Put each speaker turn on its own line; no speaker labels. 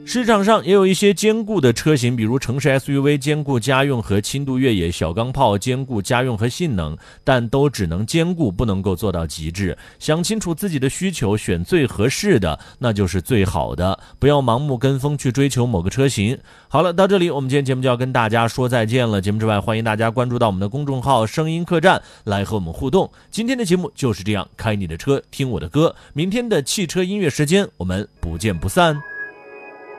市场上也有一些兼顾的车型，比如城市 SUV 兼顾家用和轻度越野，小钢炮兼顾家用和性能，但都只能兼顾，不能够做到极致。想清楚自己的需求，选最合适的，那就是最好的，不要盲目跟风去追求某个车型。好了，到这里我们今天节目就要跟大家说再见了。节目之外，欢迎大家关注到我们的公众号声音客栈来和我们互动。今天的节目就是这样，开你的车听我的歌，明天的汽车音乐时间我们不见不散。